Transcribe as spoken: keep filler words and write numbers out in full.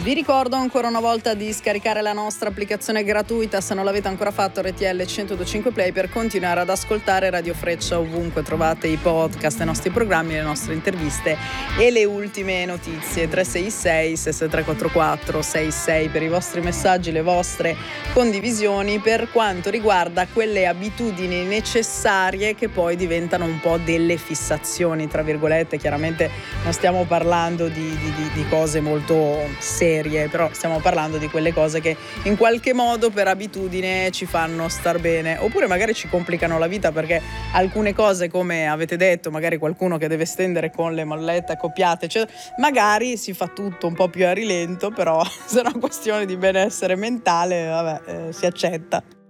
Vi ricordo ancora una volta di scaricare la nostra applicazione gratuita se non l'avete ancora fatto, R T L centodue e cinque Play, per continuare ad ascoltare Radio Freccia ovunque trovate i podcast, i nostri programmi, le nostre interviste e le ultime notizie. Tre sei sei sei sei tre quattro quattro sei sei per i vostri messaggi, le vostre condivisioni per quanto riguarda quelle abitudini necessarie che poi diventano un po' delle fissazioni, tra virgolette. Chiaramente non stiamo parlando di, di, di, di cose molto serie, però stiamo parlando di quelle cose che in qualche modo per abitudine ci fanno star bene, oppure magari ci complicano la vita, perché alcune cose, come avete detto, magari qualcuno che deve stendere con le mollette accoppiate, cioè, magari si fa tutto un po' più a rilento, però se è una questione di benessere mentale, vabbè, eh, si accetta.